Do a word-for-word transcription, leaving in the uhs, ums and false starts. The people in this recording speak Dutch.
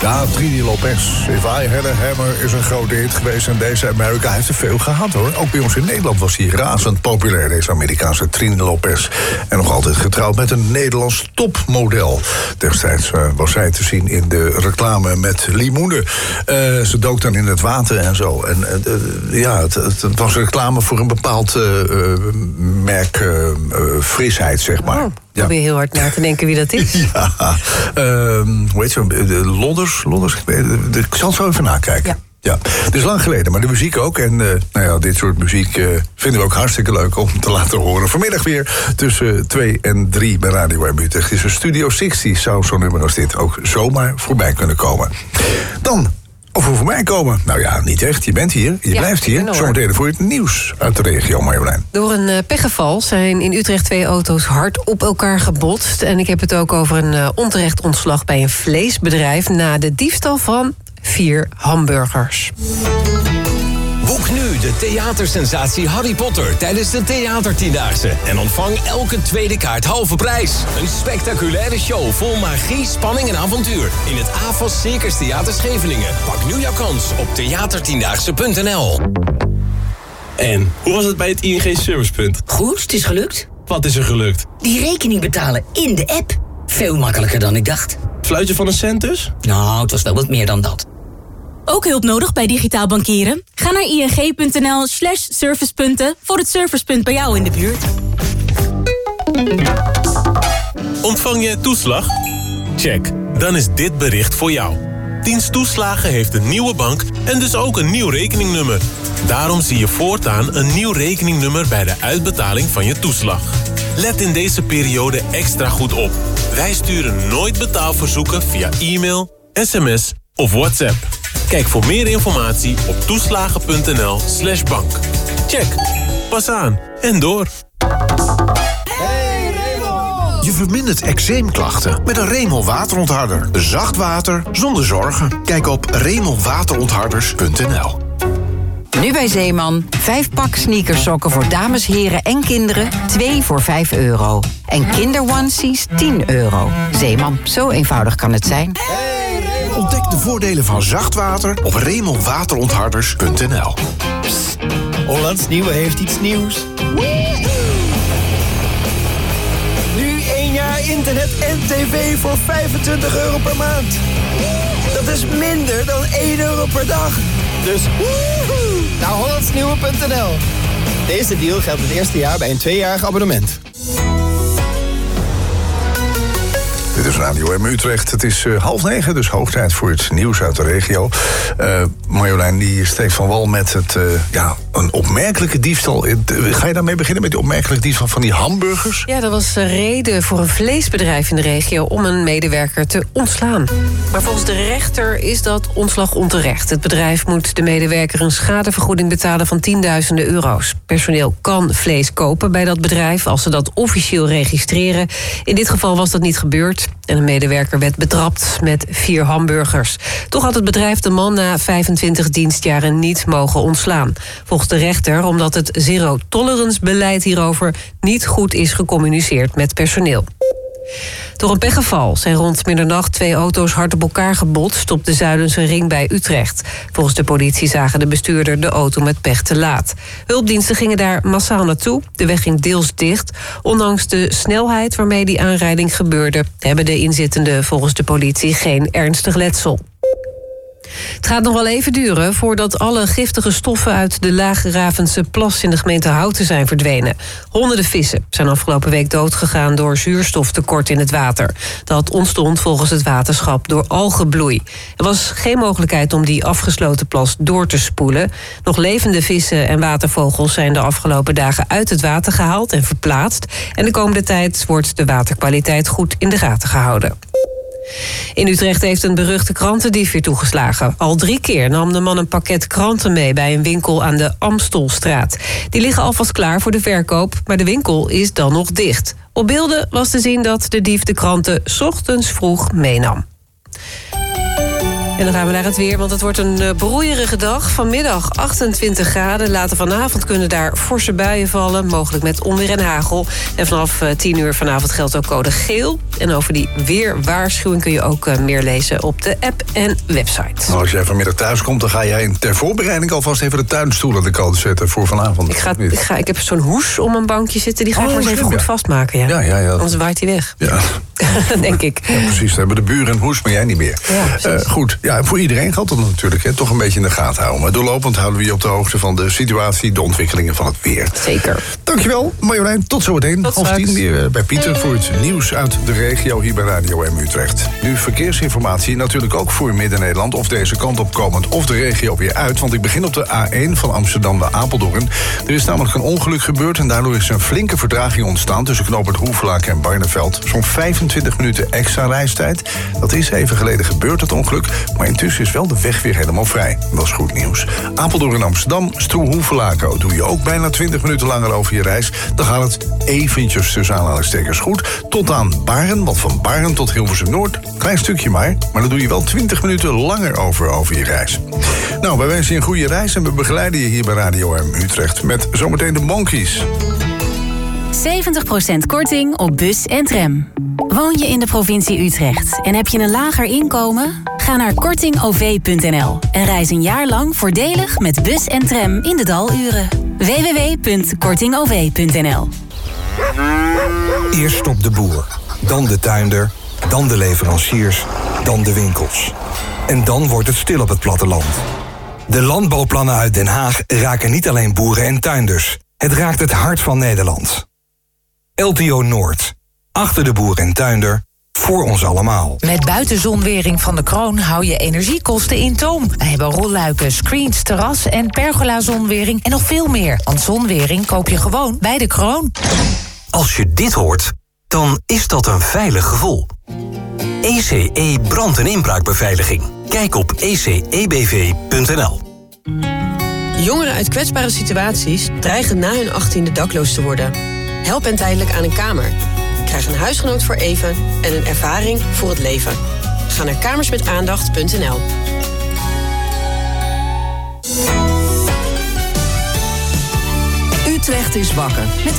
Ja, Trini Lopez. If I Had a Hammer is een grote hit geweest. En deze America heeft er veel gehad, hoor. Ook bij ons in Nederland was hij razend populair, deze Amerikaanse Trini Lopez. En nog altijd getrouwd met een Nederlands topmodel. Destijds uh, was zij te zien in de reclame met limoenen. Uh, ze dook dan in het water en zo. En uh, ja, het, het was een reclame voor een bepaald uh, uh, merk uh, uh, frisheid, zeg maar. Oh. Ik probeer heel hard na te denken wie dat is. Ja, uh, hoe heet ze? De Lodders? Lodders? Ik zal het zo even nakijken. Ja. Ja, het is lang geleden, maar de muziek ook. En uh, nou ja, dit soort muziek uh, vinden we ook hartstikke leuk om te laten horen. Vanmiddag weer tussen twee en drie bij Radio M Utrecht. Het is een Studio zestig, zou zo'n nummer als dit ook zomaar voorbij kunnen komen. Dan... Of we voorbij komen. Nou ja, niet echt. Je bent hier. Je ja, blijft hier. Zometeen voor het nieuws uit de regio, Marjolein. Door een uh, pechgeval zijn in Utrecht twee auto's hard op elkaar gebotst. En ik heb het ook over een uh, onterecht ontslag bij een vleesbedrijf na de diefstal van vier hamburgers. Boek nu de theatersensatie Harry Potter tijdens de Theatertiendaagse. En ontvang elke tweede kaart halve prijs. Een spectaculaire show vol magie, spanning en avontuur. In het A F A S Circus Theater Scheveningen. Pak nu jouw kans op theatertiendaagse punt n l. En, hoe was het bij het I N G Servicepunt? Goed, het is gelukt. Wat is er gelukt? Die rekening betalen in de app. Veel makkelijker dan ik dacht. Fluitje van een cent dus? Nou, het was wel wat meer dan dat. Ook hulp nodig bij digitaal bankieren? Ga naar ing.nl slash servicepunten voor het servicepunt bij jou in de buurt. Ontvang je toeslag? Check, dan is dit bericht voor jou. Dienst Toeslagen heeft een nieuwe bank en dus ook een nieuw rekeningnummer. Daarom zie je voortaan een nieuw rekeningnummer bij de uitbetaling van je toeslag. Let in deze periode extra goed op. Wij sturen nooit betaalverzoeken via e-mail, sms of WhatsApp. Kijk voor meer informatie op toeslagen.nl slash bank. Check. Pas aan. En door. Hey Remol! Je vermindert eczeemklachten met een Remol waterontharder. Zacht water zonder zorgen. Kijk op remol waterontharders punt n l. Nu bij Zeeman. Vijf pak sneakersokken voor dames, heren en kinderen. Twee voor vijf euro. En kinderonesies tien euro. Zeeman, zo eenvoudig kan het zijn. Ontdek de voordelen van zacht water op remol waterontharders punt n l. Psst, Hollands Nieuwe heeft iets nieuws. Nu één jaar internet en tv voor vijfentwintig euro per maand. Dat is minder dan één euro per dag. Dus woehoe, naar hollandsnieuwe punt n l. Deze deal geldt het eerste jaar bij een tweejarig abonnement. Dit is Radio M Utrecht. Het is uh, half negen, dus hoog tijd voor het nieuws uit de regio. Uh, Marjolein, die steekt van wal met het, uh, ja, een opmerkelijke diefstal. Ga je daarmee beginnen met die opmerkelijke diefstal van die hamburgers? Ja, dat was een reden voor een vleesbedrijf in de regio om een medewerker te ontslaan. Maar volgens de rechter is dat ontslag onterecht. Het bedrijf moet de medewerker een schadevergoeding betalen van tienduizenden euro's. Personeel kan vlees kopen bij dat bedrijf als ze dat officieel registreren. In dit geval was dat niet gebeurd. En een medewerker werd betrapt met vier hamburgers. Toch had het bedrijf de man na vijfentwintig dienstjaren niet mogen ontslaan. Volgens de rechter omdat het zero-tolerance-beleid hierover niet goed is gecommuniceerd met personeel. Door een pechgeval zijn rond middernacht twee auto's hard op elkaar gebotst op de Zuilense ring bij Utrecht. Volgens de politie zagen de bestuurder de auto met pech te laat. Hulpdiensten gingen daar massaal naartoe. De weg ging deels dicht. Ondanks de snelheid waarmee die aanrijding gebeurde, hebben de inzittenden volgens de politie geen ernstig letsel. Het gaat nog wel even duren voordat alle giftige stoffen uit de Laagravense plas in de gemeente Houten zijn verdwenen. Honderden vissen zijn afgelopen week doodgegaan door zuurstoftekort in het water. Dat ontstond volgens het waterschap door algenbloei. Er was geen mogelijkheid om die afgesloten plas door te spoelen. Nog levende vissen en watervogels zijn de afgelopen dagen uit het water gehaald en verplaatst. En de komende tijd wordt de waterkwaliteit goed in de gaten gehouden. In Utrecht heeft een beruchte krantendief weer toegeslagen. Al drie keer nam de man een pakket kranten mee bij een winkel aan de Amstelstraat. Die liggen alvast klaar voor de verkoop, maar de winkel is dan nog dicht. Op beelden was te zien dat de dief de kranten 's ochtends vroeg meenam. En dan gaan we naar het weer, want het wordt een uh, broeierige dag. Vanmiddag achtentwintig graden. Later vanavond kunnen daar forse buien vallen. Mogelijk met onweer en hagel. En vanaf uh, tien uur vanavond geldt ook code geel. En over die weerwaarschuwing kun je ook uh, meer lezen op de app en website. Nou, als jij vanmiddag thuis komt, dan ga jij ter voorbereiding alvast even de tuinstoel aan de kant zetten voor vanavond. Ik, ga, ik, ga, ik heb zo'n hoes om een bankje zitten. Die ga ik oh, maar eens even slim, goed ja. vastmaken. Ja. Ja, ja, ja. Anders waait hij weg. Ja. Denk ik. Ja, precies. Dan hebben de buren een hoes, maar jij niet meer. Ja, uh, goed, ja, voor iedereen geldt dat natuurlijk. Hè. Toch een beetje in de gaten houden. Maar doorlopend houden we je op de hoogte van de situatie, de ontwikkelingen van het weer. Zeker. Dankjewel, Marjolein. Tot zometeen. Tot Half straks. tien weer bij Pieter voor het nieuws uit de regio hier bij Radio M Utrecht. Nu verkeersinformatie, natuurlijk ook voor Midden-Nederland. Of deze kant op komend of de regio weer uit. Want ik begin op de A één van Amsterdam naar Apeldoorn. Er is namelijk een ongeluk gebeurd en daardoor is een flinke vertraging ontstaan tussen knooppunt Hoevelaken en Barneveld. Zo'n vijfentwintig minuten extra reistijd. Dat is even geleden gebeurd, het ongeluk. Maar intussen is wel de weg weer helemaal vrij. Dat is goed nieuws. Apeldoorn en Amsterdam, Stroe-Hoevelaken. Doe je ook bijna twintig minuten langer over je reis. Dan gaat het eventjes tussen aanhalingstekens goed. Tot aan Baren, want van Baren tot Hilversum Noord. Klein stukje maar. Maar dan doe je wel twintig minuten langer over over je reis. Nou, wij wensen je een goede reis en we begeleiden je hier bij Radio M Utrecht. Met zometeen de Monkeys. zeventig procent korting op bus en tram. Woon je in de provincie Utrecht en heb je een lager inkomen? Ga naar korting o v punt n l en reis een jaar lang voordelig met bus en tram in de daluren. w w w punt korting o v punt n l. Eerst stopt de boer, dan de tuinder, dan de leveranciers, dan de winkels. En dan wordt het stil op het platteland. De landbouwplannen uit Den Haag raken niet alleen boeren en tuinders. Het raakt het hart van Nederland. L T O Noord. Achter de boer en tuinder. Voor ons allemaal. Met buitenzonwering van de Kroon hou je energiekosten in toom. We hebben rolluiken, screens, terras en pergola-zonwering en nog veel meer. Want zonwering koop je gewoon bij de Kroon. Als je dit hoort, dan is dat een veilig gevoel. E C E brand- en inbraakbeveiliging. Kijk op e c e b v punt n l. Jongeren uit kwetsbare situaties dreigen na hun achttiende dakloos te worden. Help hen tijdelijk aan een kamer. Krijg een huisgenoot voor even en een ervaring voor het leven. Ga naar kamersmetaandacht punt n l. Utrecht is wakker. Met